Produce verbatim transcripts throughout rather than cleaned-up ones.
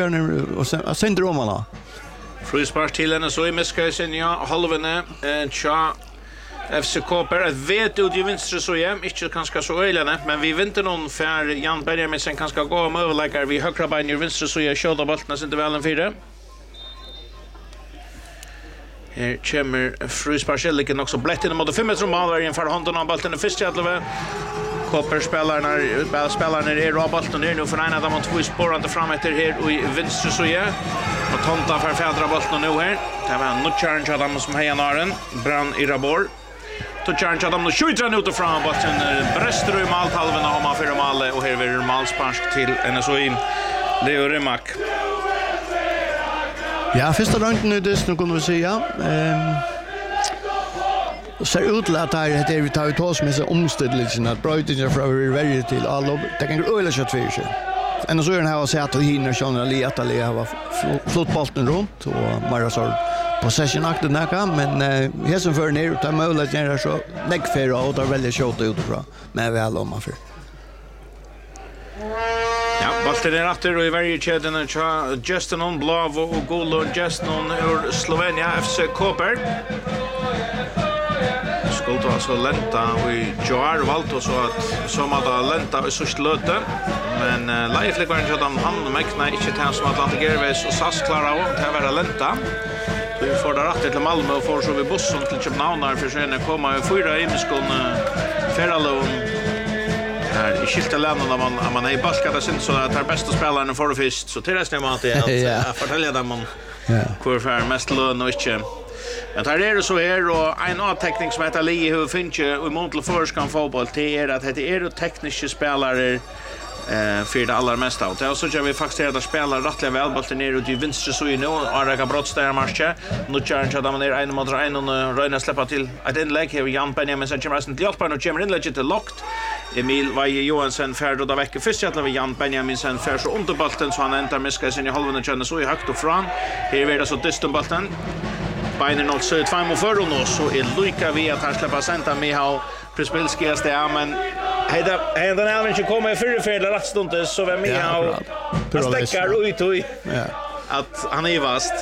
gör ni och sen sen dromarna. Frispark till N S O I Miskaisen ja halvene en tja F C Koper ett vet ut i vinstre så jäm inte kanske så öjlande men vi vinter någon för Jan Benjamin sen kanske gå om överlägger vi högra bein i vinstre så jag skjuter bollen sen till välen fyra. Här kommer frisparkskilliken också blett in mot fem meter mål i en för handen av bollen i första halvlek. Koper spelarna utball spelarna är Robert och nu för en av dem två spårande fram efter här i vinstre så ja. Och Tonta för fjärde bollen nu här. Det var en challenge av dem som hejar Naren. Brann i Rabor. Då challenge av dem och skjuter han ut fram bollen bröster i målhalvan har man för mål och här blir målspark till N S O I. Leo Remak. Ja, första runden nu det nu kunde vi säga. Ehm ser ut att det är vi tar ut oss med så omständigheterna att brötningen från River till alla det kan gå öle kött för sig. En så är den här så att hinner sjön leta le har fotbollen runt och Mara så possession akt den där men här som för ner utan möjligheten är så lägg för och där väldigt short utifrån men väl om man för. Ja, bollen är åter och i varje kedjan och Justin on Blav och Golo Justin ur Slovenia F C Koper. Skulle alltså lenta och Joar valt och så att som att lenta och så slöte men uh, live var inte att han mäkna inte till som Atlantic Airways och S A S klara och det var lenta. Så vi får där rätt till Malmö och får så vi bussen till Köpenhamn där för sen komma fyra i skon Ferralon här i skiltelandet där man man är baskade sen så att det bästa spelaren för först så till resten man att att fortälja dem man hur för mest lön och inte. Men här är det så här och en annan teknik som heter Lee hur finns ju i Montel Forskan fotboll det är att det är tekniska spelare eh för det allra mesta och så gör vi faktiskt att spela rättliga väl bollen ner ut i vänster så nu och Raka Brottstad matcha nu challenge att man är en mot en och Röna släppa till att inlägg här Jan Benjamin sen kommer resten till hjälp och kommer inlägg till lockt Emil Vaje Johansson färd och vecka först att Jan Benjamin sen för så under bollen så han ändrar miska sin i halvan och känner så i högt och fram här är det så distant bollen Beinen noll så två mot för och nu så är Luka vi att han släpper senta med ha Prispilski är det men hejda hejda när han kommer för för det rätt stund så vem med ha stäckar ut och ja att han är vast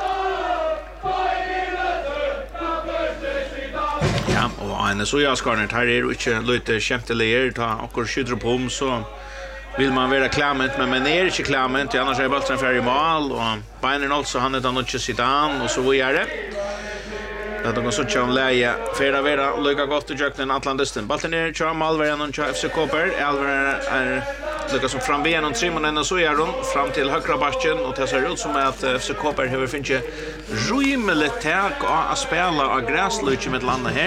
ja och en så jag ska inte här är inte lite skämteligt ta och skjuter på om så vill man vara klarment men men är inte klarment annars är bollen för i mål och Beinen alltså han är inte sidan och så vidare. Det har så chans läge för att vara lika gott i jöknen Atlantisten. Bollen är Charles Malvern och F C Koper. Alver är lika som fram ben och Simon och så är de fram till högra backen och det ser ut som att F C Koper har finns ju rymligt tak att spela av gräslycke med landa här.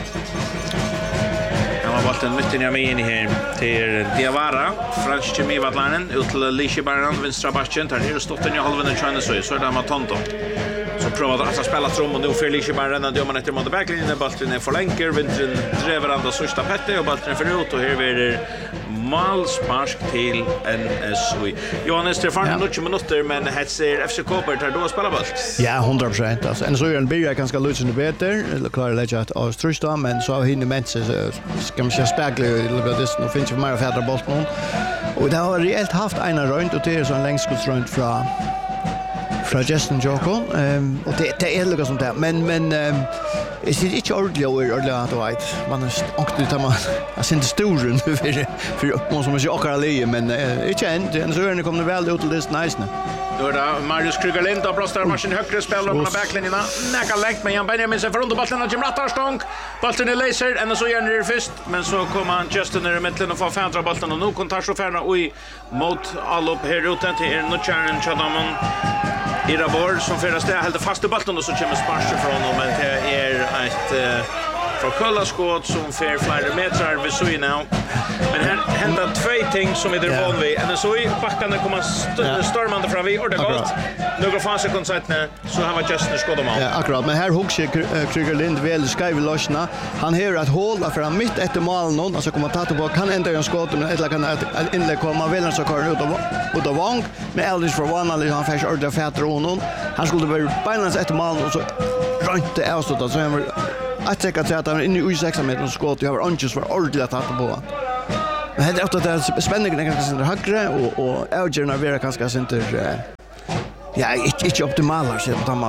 Bollen mitt in i in här till Diawara Fransk Chemivatlanen ut till Lichebarnen vänstra backen där är stått den i halvan och China så så där med Tonto så provade att spela trom och nu för Lichebarnen då man efter mot backlinjen bollen är förlänker vintern driver andra sista pette och bollen för ut och här är det målspark till N S O I. Johannes Stefan ja. Några minuter men det ser F C Koper där då spelar boll. Ja, hundra procent alltså. N S O I börjar ganska lutande bättre. Eller klarar lägga att Australien men så har hinner med så ska man spekla lite det nu finns ju mer färre bollen. Och det har reellt haft en runt och det är så en längdskottsrunt från från Justin Joko ehm och det det är lika som det men men ehm är det inte ordentligt ordentligt att vet man är också det man jag syns storen för för måste man ju också lägga men inte än den så är kommer väl ut till det nice nu. Då är det Marius Krygerlind och bröstar maskin högre spelar på backlinjen. Näka längt men Jan Benjamin sen för under bollen och Jim Rattarstång. Bollen är laser och så gör det först men så kommer han Justin ner i mitten och får färdra bollen och nu kontar så färna och mot all upp här ute till er nu challenge Chadamon. Irabor som förra steg helt fast i bollen och så kommer sparsen från honom men det är ett för kolla skott som för flera meter vi så nu. Men här händer två ting som är det van vid. En så i backarna kommer st- stormande fram vi och det gott. Några fasa konceptna så har vi just skott om. Ja, akkurat. Men här hugger Krygerlind väl skriver lossna. Han har ett hål för han mitt efter mål någon alltså kommer ta tillbaka kan ändra en skott men eller kan inlägg komma väl så kör ut av ut av vång med Eldridge för one eller han färs ordet fätter honom. Han skulle vara balans efter mål och så rönte avsluta så han att säkert säga att han inne i U sex meter och skott jag har anches för ordentligt att ta på. Men det är också att det spänningen är ganska högre och och Elgin är ganska center ja, inte inte optimala så på